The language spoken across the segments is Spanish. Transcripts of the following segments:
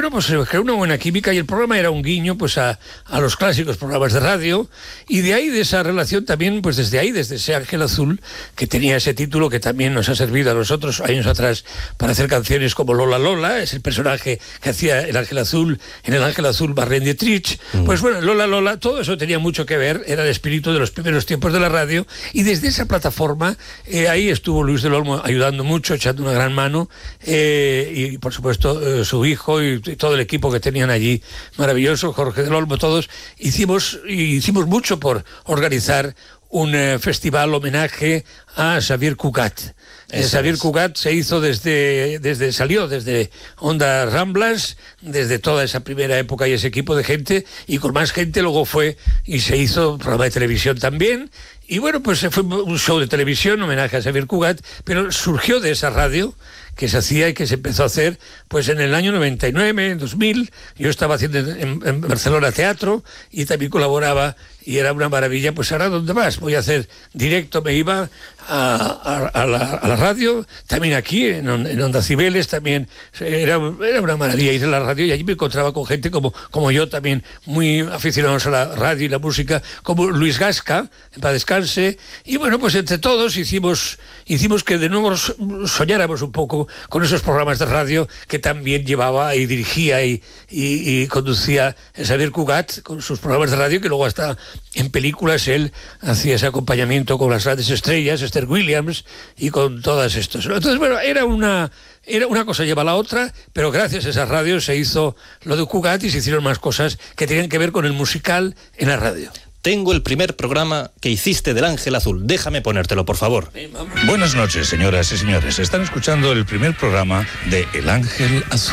bueno, pues se creó una buena química y el programa era un guiño pues a los clásicos programas de radio, y de ahí, de esa relación también, pues desde ese Ángel Azul, que tenía ese título que también nos ha servido a nosotros años atrás para hacer canciones como Lola Lola, es el personaje que hacía el Ángel Azul en el Ángel Azul Marlene Dietrich. Pues bueno, Lola Lola, todo eso tenía mucho que ver, era el espíritu de los primeros tiempos de la radio, y desde esa plataforma ahí estuvo Luis del Olmo ayudando mucho, echando una gran mano, y por supuesto su hijo y todo el equipo que tenían allí, maravilloso, Jorge del Olmo, todos hicimos mucho por organizar un festival homenaje a Xavier Cugat. Xavier Cugat se hizo salió desde Onda Ramblas, desde toda esa primera época y ese equipo de gente, y con más gente luego fue y se hizo un programa de televisión también. Y bueno, pues fue un show de televisión, homenaje a Xavier Cugat, pero surgió de esa radio que se hacía y que se empezó a hacer pues en el año 99, en 2000. Yo estaba haciendo en Barcelona teatro y también colaboraba, y era una maravilla. Pues ahora, ¿dónde más? Voy a hacer directo, me iba a la radio, también aquí en Onda Cibeles, también era una maravilla ir a la radio, y allí me encontraba con gente como yo también, muy aficionados a la radio y la música, como Luis Gasca, en paz descanse, y bueno, pues entre todos hicimos que de nuevo soñáramos un poco con esos programas de radio que también llevaba y dirigía y conducía Xavier Cugat, con sus programas de radio, que luego hasta en películas él hacía ese acompañamiento con las grandes estrellas, Esther Williams, y con todas estas. Entonces, bueno, era una cosa lleva a la otra, pero gracias a esas radios se hizo lo de Cugat y se hicieron más cosas que tenían que ver con el musical en la radio. Tengo el primer programa que hiciste del Ángel Azul. Déjame ponértelo, por favor. Buenas noches, señoras y señores. Están escuchando el primer programa de El Ángel Azul.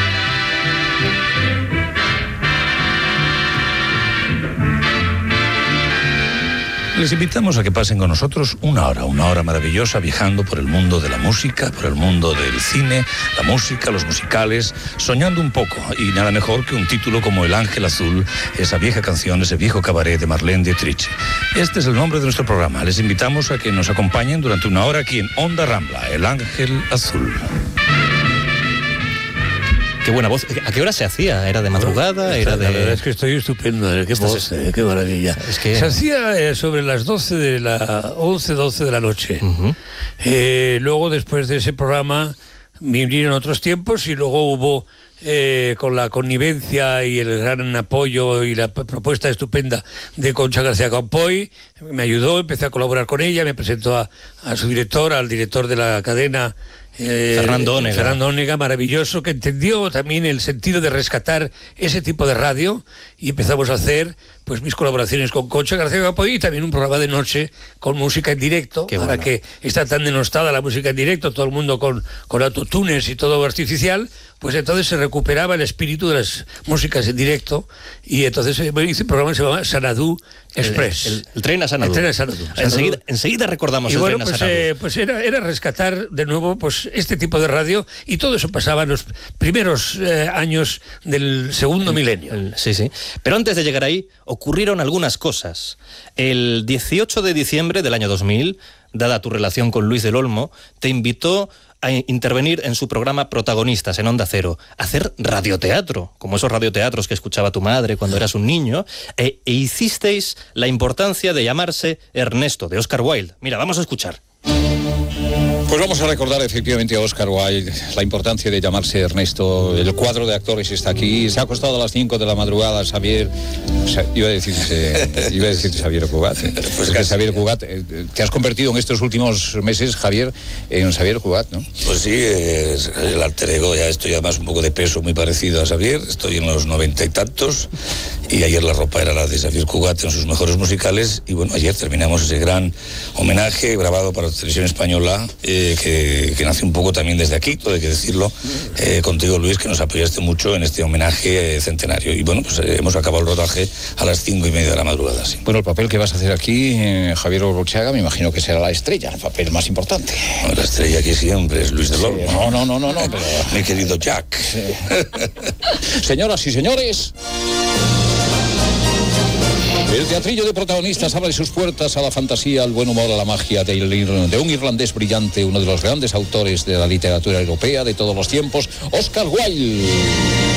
Les invitamos a que pasen con nosotros una hora maravillosa, viajando por el mundo de la música, por el mundo del cine, la música, los musicales, soñando un poco. Y nada mejor que un título como El Ángel Azul, esa vieja canción, ese viejo cabaret de Marlene Dietrich. Este es el nombre de nuestro programa. Les invitamos a que nos acompañen durante una hora aquí en Onda Rambla, El Ángel Azul. Qué buena voz. ¿A qué hora se hacía? ¿Era de madrugada? La verdad es que estoy estupendo. Qué voz, qué maravilla. Es que... Se hacía sobre las 11 de la noche. Uh-huh. Luego, después de ese programa, vinieron otros tiempos, y luego hubo, con la connivencia y el gran apoyo y la propuesta estupenda de Concha García Campoy, me ayudó, empecé a colaborar con ella, me presentó a su director, al director de la cadena, Fernando Ónega, maravilloso, que entendió también el sentido de rescatar ese tipo de radio, y empezamos a hacer pues mis colaboraciones con Concha García Campoy, y también un programa de noche con música en directo. Qué ahora bueno. Que está tan denostada la música en directo, todo el mundo con autotunes y todo artificial, pues entonces se recuperaba el espíritu de las músicas en directo, y entonces hice un programa que se llamaba Sanadú Express. El tren a Sanadú. Enseguida recordamos y el bueno, tren a Sanadú. Pues era rescatar de nuevo pues este tipo de radio, y todo eso pasaba en los primeros años del segundo milenio. Sí. Pero antes de llegar ahí, ocurrieron algunas cosas. El 18 de diciembre del año 2000, dada tu relación con Luis del Olmo, te invitó a intervenir en su programa Protagonistas en Onda Cero, a hacer radioteatro, como esos radioteatros que escuchaba tu madre cuando eras un niño, e hicisteis La importancia de llamarse Ernesto, de Oscar Wilde. Mira, vamos a escuchar. Pues vamos a recordar efectivamente a Oscar Wilde, la importancia de llamarse Ernesto. El cuadro de actores está aquí. Se ha acostado a las 5 de la madrugada Xavier. Iba a decir Xavier Cugat. Pues que Xavier Cugat, te has convertido en estos últimos meses, Javier, en Xavier Cugat, ¿no? Pues sí, es el alter ego. Ya estoy además un poco de peso muy parecido a Xavier. Estoy en los 90 y tantos. Y ayer la ropa era la de Xavier Cugat en sus mejores musicales. Y bueno, ayer terminamos ese gran homenaje grabado para la televisión española, que nace un poco también desde aquí, todo hay que decirlo, contigo, Luis, que nos apoyaste mucho en este homenaje centenario. Y bueno, pues hemos acabado el rodaje a las 5:30 de la madrugada. Sí. Bueno, el papel que vas a hacer aquí, Javier Gurruchaga, me imagino que será la estrella, el papel más importante. Bueno, la estrella aquí siempre es Luis del Olmo. No, pero... Mi querido Jack. Sí. Señoras y señores... El teatrillo de Protagonistas abre sus puertas a la fantasía, al buen humor, a la magia de un irlandés brillante, uno de los grandes autores de la literatura europea de todos los tiempos, Oscar Wilde.